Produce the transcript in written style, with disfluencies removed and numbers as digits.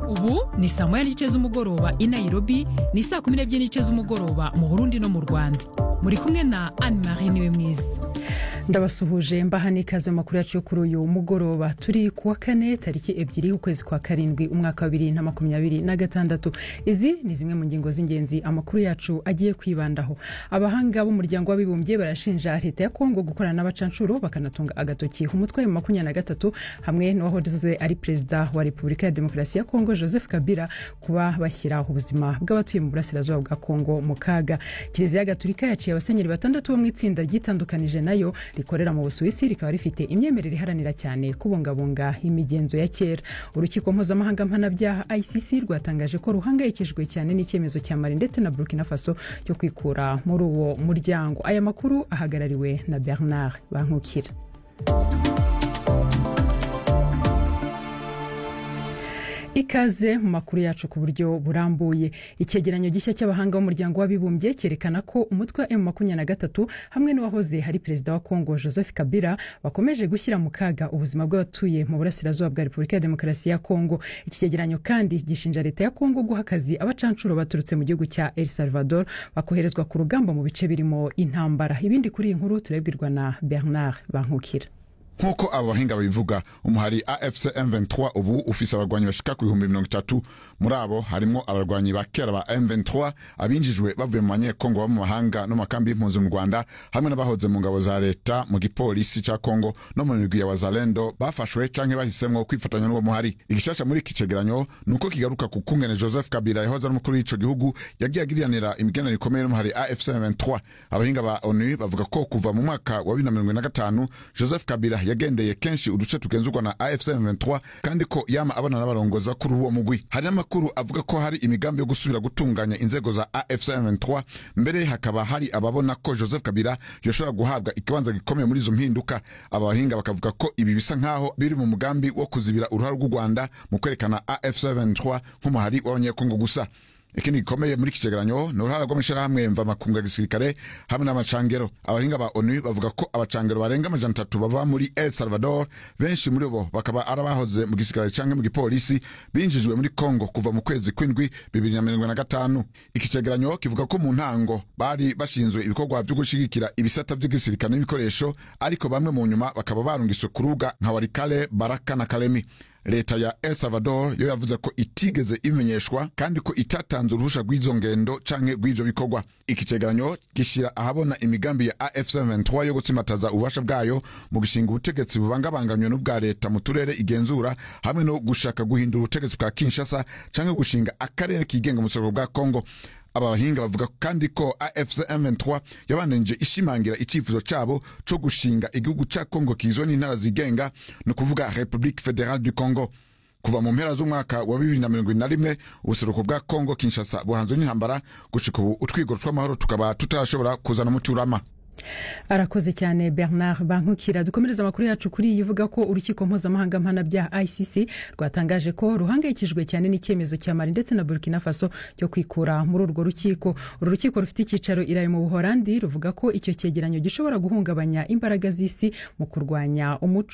ubu ni saa moya n'igice z'umugoroba i Nairobi, ni saa 12 n'igice z'umugoroba mu Burundi no mu Rwanda. Muri kumwe na Anne-Marie Niwemwiza. Ndabasuhuje mbaha n'ikaze makuru yacu kuri uyu mugoroba. Turi kuwa kane tariki 2 ukwezi kwa karindwi umwaka wa 2026. Izi ni zimwe mu ngingo z'ingenzi amakuru yacu agiye kwibandaho. Abahanga b'umuryango w'abibumbye barashinja leta ya Kongo gukorana n'abacancuro bakanatunga agatoki umutwe wa 23 hamwe n'uwahoze ari perezida wa Repubulika ya Demokarasi ya Kongo Joseph Kabila kuba bashyira ubuzima bw'abatuye mu burasirazuba bwa Kongo mu kaga. Kiliziya Gatolika yaciye abasenyeri 6 bo mu itsinda ryitandukanije nayo rikorera mu Busuwisi rikaba rifite imyemerere iharanira cyane kubungabunga imigenzo ya kera. Urukiko mpuzamahanga mpanabyaha ICC rwatangaje ko ruhangayikijwe cyane n'icyemezo cya Mali ndetse na Burkina Faso cyo kwikura muri uwo muryango. Aya makuru ahagarariwe na Bernard Bankukira. Ikaze mu makuru yacu ku buryo burambuye. Icyegeranyo gishya cy'abahanga b'umuryango w'abibumbye cyerekana ko umutwe wa M23 hamwe n'uwahoze hari perezida wa Kongo Joseph Kabila bakomeje gushyira mu kaga ubuzima bw'abatuye mu burasirazuba bwa Repubulika ya Demokarasi ya Kongo. Iki cyegeranyo kandi gishinja leta ya Kongo guha akazi abacancuro baturutse mu gihugu cya El Salvador bakoherezwa ku rugamba mu bice birimo intambara. Ibindi kuri iyi nkuru turebwirwa na Bernard Bankukira. Nkuko abo bahinga bivuga, umuhari AFC M23 ubu ufise abarwanyi bashika ku 30,000. Muri abo harimo abarwanyi ba kera ba M23 abinjijwe bavuye mu banyekongo bo mu mahanga no makambi y'impunzi mu Rwanda hamwe n'abahoze mu ngabo za leta mu gipolisi ca Kongo no mu migwi ya wazalendo bafashwe canke bahisemwo kwifatanya n'uwo muhari. Igishasha muri iki cegeranyo nuko kigaruka ku kungene Joseph Kabila yahoze ari umukuru w'ico gihugu yagiye agiriranira imigenzo ikomeye n'umuhari AFC M23. Abahinga ba ONU bavuga ko kuva mu mwaka wa 2025 Joseph Kabila yagendeye kenshi uduce tugenzurwa na AFC M23 kandi ko yama abana n'abarongoza kuri uwo mugwi. Hari amakuru avuga ko hari imigambi yo gusubira gutunganya inzego za AFC M23, mbere hakaba hari ababona ko Joseph Kabila yoshobora guhabwa ikibanza gikomeye muri izo mpinduka. Abahinga bakavuga ko ibi bisa nkaho biri mu mugambi wo kuzibira uruhare rw'u Rwanda mu kwerekana AFC M23 nk'umuhari w'abanyekongo gusa. Ikindi gikomeye muri iki cegeranyo ni uruhara rw'amashirahamwe mvamakungu ya gisirikare hamwe n'amacangero. Abahinga ba ONU bavuga ko abacangero barenga 300 bava muri El Salvador, benshi muri bo bakaba arabahoze mu gisirikare canke mu gipolisi binjijwe muri Kongo kuva mu kwezi kw'indwi 2025. Iki cegeranyo kivuga ko mu ntango bari bashinzwe ibikorwa byo gushigikira ibisata by'igisirikare n'ibikoresho, ariko bamwe mu nyuma bakaba barungiswe ku rubuga nka Walikale, Baraka na Kalemi. Leta ya El Salvador yo yavuze ko itigeze imenyeshwa kandi ko itatanze uruhusha rw'izo ngendo canke rw'ivyo bikorwa. Iki cegeranyo gishira ahabona imigambi ya AFC M23 yo gutsimataza ububasha bwayo mu gushinga ubutegetsi bubangabanganywe n'ubwa leta mu turere igenzura hamwe no gushaka guhindura ubutegetsi bwa Kinshasa canke gushinga akarere kigenga mu bwa Kongo. Aba bahinga bavuga kandi ko AFC M23 yabanenje ishimangira icifuzo cabo cyo gushinga igihugu ca Kongo kizwe n'intara zigenga no kuvuga République Fédérale du Congo. Kuva mu mpera z'umwaka wa 2021 ubuseruko bwa Kongo Kinshasa buhanzwe n'intambara gushika ubu utwigoro tw'amahoro tukaba tutarashobora kuzana muturama. Arakoze cyane Bernard Bankukira. Dukomereza amakuru yacu kuri yivuga ko urukiko mpuzamahanga mpanabyaha ICC rwatangaje ko ruhangayikijwe cyane n'icyemezo cya Mali ndetse na Burkina Faso cyo kwikura muri urwo rukiko. Uru rukiko rufite icyicaro iraye mu Buholandi ruvuga ko icyo cyegeranyo gishobora guhungabanya imbaraga z'isi mu kurwanya umuco